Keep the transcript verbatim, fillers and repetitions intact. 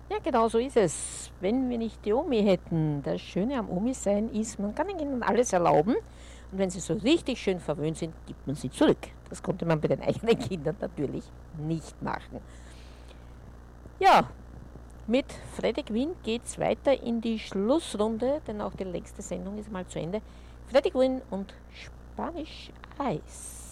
Ja, genau so ist es. Wenn wir nicht die Omi hätten, das Schöne am Omi-Sein ist, man kann ihnen alles erlauben. Und wenn sie so richtig schön verwöhnt sind, gibt man sie zurück. Das konnte man bei den eigenen Kindern natürlich nicht machen. Ja, mit Freddy Quinn geht es weiter in die Schlussrunde, denn auch die längste Sendung ist mal zu Ende. Freddy Quinn und Spanisch Eis.